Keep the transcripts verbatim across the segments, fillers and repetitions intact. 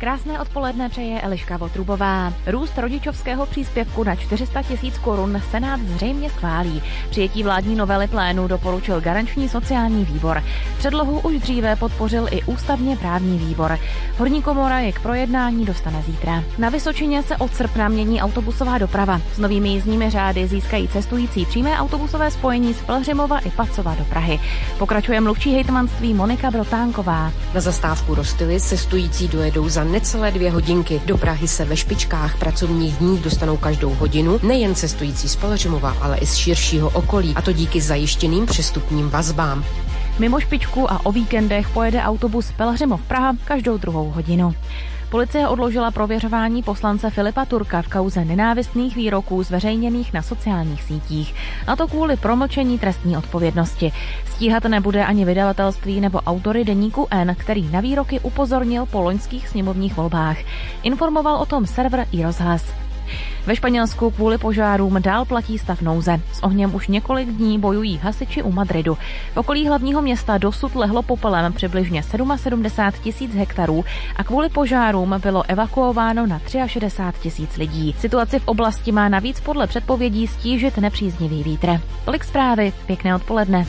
Krásné odpoledne přeje Eliška Votrubová. Růst rodičovského příspěvku na čtyři sta tisíc korun Senát zřejmě schválí. Přijetí vládní novely plénu doporučil garanční sociální výbor. Předlohu už dříve podpořil i ústavně právní výbor. Horní komora je k projednání dostane zítra. Na Vysočině se od srpna mění autobusová doprava. S novými jízdními řády získají cestující přímé autobusové spojení z Pelhřimova i Pacova do Prahy. Pokračuje mluvčí hejtmanství Monika Brotánková. Na zastávku Rostily cestující dojedou za necelé dvě hodinky. Do Prahy se ve špičkách pracovních dní dostanou každou hodinu nejen cestující z Pelhřimova, ale i z širšího okolí, a to díky zajištěným přestupním vazbám. Mimo špičku a o víkendech pojede autobus Pelhřimov Praha každou druhou hodinu. Policie odložila prověřování poslance Filipa Turka v kauze nenávistných výroků zveřejněných na sociálních sítích. A to kvůli promlčení trestní odpovědnosti. Stíhat nebude ani vydavatelství nebo autory deníku N, který na výroky upozornil po loňských sněmovních volbách. Informoval o tom server iRozhlas. Ve Španělsku kvůli požárům dál platí stav nouze. S ohněm už několik dní bojují hasiči u Madridu. V okolí hlavního města dosud lehlo popelem přibližně sedmdesát sedm tisíc hektarů a kvůli požárům bylo evakuováno na šedesát tři tisíc lidí. Situaci v oblasti má navíc podle předpovědí stížit nepříznivý vítr. Tolik zprávy, pěkné odpoledne.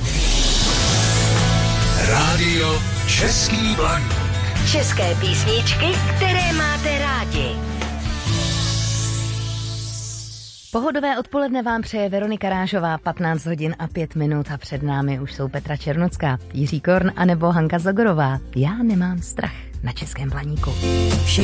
Rádio Český Blaník. České písničky, které máte rádi. Pohodové odpoledne vám přeje Veronika Rážová, patnáct hodin a pět minut a před námi už jsou Petra Černocká, Jiří Korn a nebo Hanka Zagorová. Já nemám strach na Českém Blaníku.